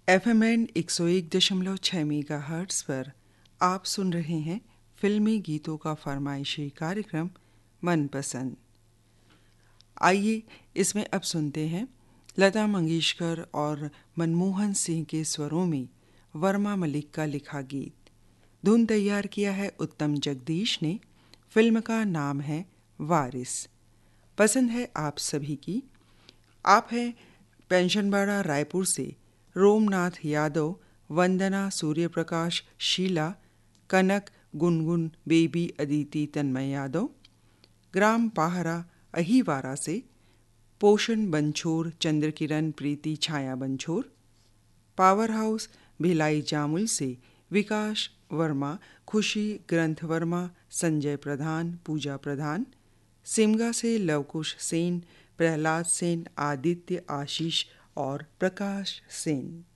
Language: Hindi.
FMN 101.6 मेगाहर्ट्ज़ पर आप सुन रहे हैं फिल्मी गीतों का फरमाइशी कार्यक्रम मनपसंद। आइए इसमें अब सुनते हैं लता मंगेशकर और मनमोहन सिंह के स्वरों में वर्मा मलिक का लिखा गीत। धुन तैयार किया है उत्तम जगदीश ने। फिल्म का नाम है वारिस। पसंद है आप सभी की। आप हैं पेंशनबाड़ा रायपुर से रोमनाथ यादव, वंदना, सूर्यप्रकाश, शीला, कनक, गुनगुन, बेबी, अदिति, तन्मय यादव। ग्राम पाहरा अहीवारा से पोषण बंछोर, चंद्रकिरण, प्रीति, छाया बंछोर। पावर हाउस भिलाई जामुल से विकास वर्मा, खुशी, ग्रंथ वर्मा, संजय प्रधान, पूजा प्रधान। सिमगा से लवकुश सेन, प्रहलाद सेन, आदित्य, आशीष और प्रकाश सेन।